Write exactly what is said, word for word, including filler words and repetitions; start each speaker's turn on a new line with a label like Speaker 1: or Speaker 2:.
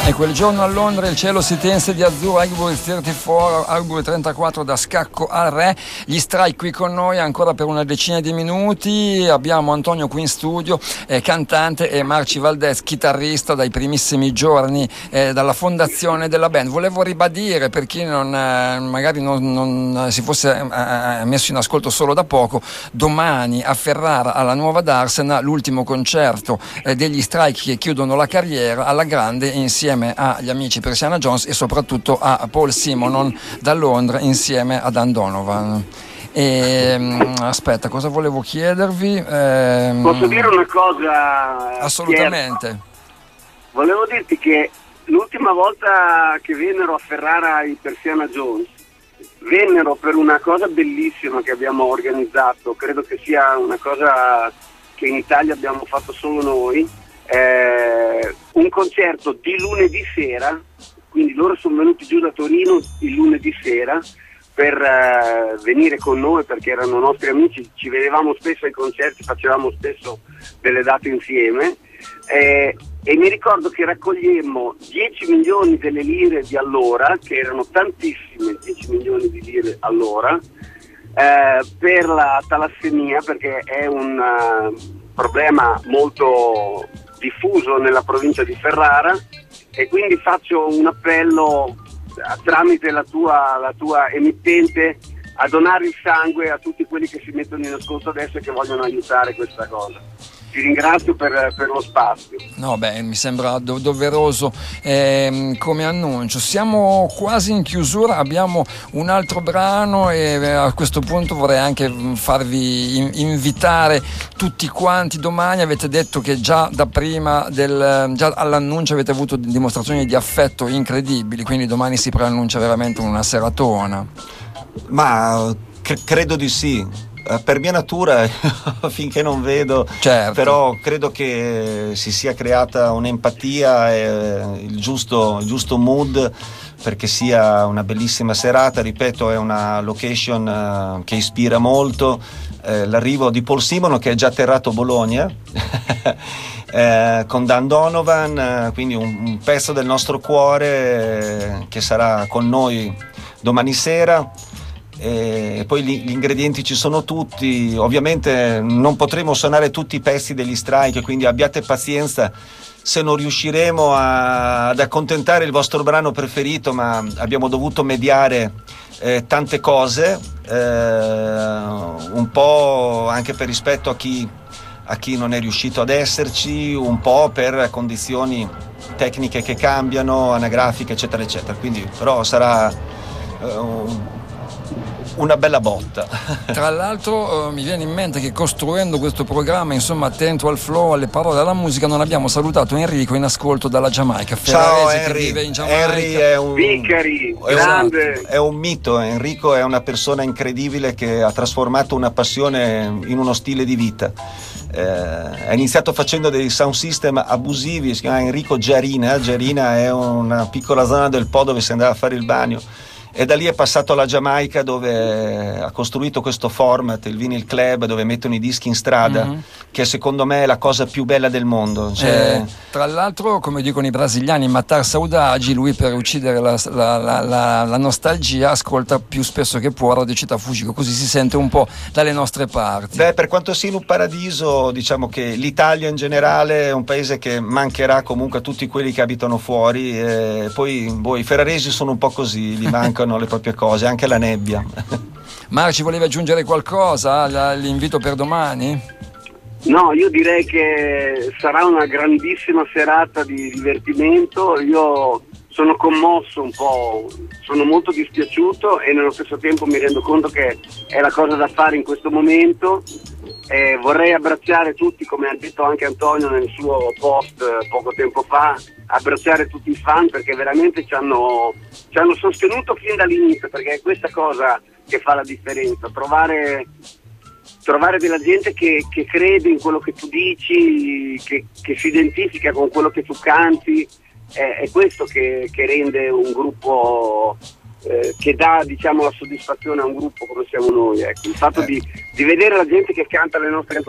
Speaker 1: E quel giorno a Londra il cielo si tense di azzurro, Highbury trentaquattro, Highbury trentaquattro da scacco al re. Gli strike qui con noi ancora per una decina di minuti. Abbiamo Antonio qui in studio, eh, cantante, e Marci Valdez, chitarrista dai primissimi giorni, eh, dalla fondazione della band. Volevo ribadire, per chi non, eh, magari non, non si fosse eh, messo in ascolto solo da poco, domani a Ferrara alla Nuova Darsena l'ultimo concerto eh, degli strike che chiudono la carriera alla grande, insieme agli amici Persiana Jones e soprattutto a Paul Simonon da Londra insieme a Dan Donovan. E, aspetta, cosa volevo chiedervi? Eh,
Speaker 2: Posso dire una cosa?
Speaker 1: Assolutamente.
Speaker 2: Pier? Volevo dirti che l'ultima volta che vennero a Ferrara i Persiana Jones vennero per una cosa bellissima che abbiamo organizzato, credo che sia una cosa che in Italia abbiamo fatto solo noi. Eh, un concerto di lunedì sera, quindi loro sono venuti giù da Torino il lunedì sera per eh, venire con noi perché erano nostri amici, ci vedevamo spesso ai concerti, facevamo spesso delle date insieme, eh, e mi ricordo che raccogliemmo dieci milioni delle lire di allora, che erano tantissime, dieci milioni di lire allora, eh, per la talassemia, perché è un uh, problema molto diffuso nella provincia di Ferrara, e quindi faccio un appello tramite la tua, la tua emittente a donare il sangue a tutti quelli che si mettono in ascolto adesso e che vogliono aiutare questa cosa. Ti ringrazio per, per lo spazio.
Speaker 1: No, beh, mi sembra do- doveroso eh, come annuncio. Siamo quasi in chiusura, abbiamo un altro brano e a questo punto vorrei anche farvi in- invitare tutti quanti domani. Avete detto che già da prima del, già all'annuncio avete avuto dimostrazioni di affetto incredibili, quindi domani si preannuncia veramente una seratona.
Speaker 3: Ma c- credo di sì. Per mia natura, finché non vedo,
Speaker 1: certo.
Speaker 3: Però credo che si sia creata un'empatia e il giusto, il giusto mood perché sia una bellissima serata. Ripeto, è una location uh, che ispira molto. Eh, l'arrivo di Paul Simonon, che è già atterrato a Bologna eh, con Dan Donovan, eh, quindi un, un pezzo del nostro cuore eh, che sarà con noi domani sera. E poi gli ingredienti ci sono tutti. Ovviamente non potremo suonare tutti i pezzi degli strike, quindi abbiate pazienza se non riusciremo a, ad accontentare il vostro brano preferito, ma abbiamo dovuto mediare eh, tante cose, eh, un po' anche per rispetto a chi, a chi non è riuscito ad esserci, un po' per condizioni tecniche che cambiano, anagrafiche eccetera eccetera, quindi però sarà eh, una bella botta.
Speaker 1: Tra l'altro uh, mi viene in mente che costruendo questo programma, insomma, attento al flow, alle parole, alla musica, non abbiamo salutato Enrico in ascolto dalla Giamaica.
Speaker 3: Ciao
Speaker 1: Ferraresi,
Speaker 3: Henry.
Speaker 1: che vive in Giamaica.
Speaker 3: Henry è un
Speaker 2: Vicari,
Speaker 3: è
Speaker 2: grande.
Speaker 3: Un, è un mito. Enrico è una persona incredibile che ha trasformato una passione in uno stile di vita. Eh, ha iniziato facendo dei sound system abusivi, si chiama Enrico Giarina. Giarina è una piccola zona del Po dove si andava a fare il bagno. E da lì è passato alla Giamaica, dove ha costruito questo format, il Vinyl Club, dove mettono i dischi in strada, mm-hmm. che secondo me è la cosa più bella del mondo. Cioè...
Speaker 1: Eh, tra l'altro, come dicono i brasiliani, matar saudade, lui per uccidere la, la, la, la, la nostalgia ascolta più spesso che può Radio Città Fugico, così si sente un po' dalle nostre parti.
Speaker 3: Beh, per quanto sia in un paradiso, diciamo che l'Italia in generale è un paese che mancherà comunque a tutti quelli che abitano fuori, e poi boh, i ferraresi sono un po' così, gli mancano le proprie cose, anche la nebbia.
Speaker 1: Marci, volevi aggiungere qualcosa all'invito per domani?
Speaker 2: No, io direi che sarà una grandissima serata di divertimento. Io sono commosso un po', sono molto dispiaciuto e nello stesso tempo mi rendo conto che è la cosa da fare in questo momento. Eh, vorrei abbracciare tutti, come ha detto anche Antonio nel suo post eh, poco tempo fa, abbracciare tutti i fan perché veramente ci hanno, ci hanno sostenuto fin dall'inizio, perché è questa cosa che fa la differenza, trovare, trovare della gente che, che crede in quello che tu dici, che, che si identifica con quello che tu canti, è, è questo che, che rende un gruppo... Eh, che dà, diciamo, la soddisfazione a un gruppo come siamo noi, ecco. Il fatto eh. di, di vedere la gente che canta le nostre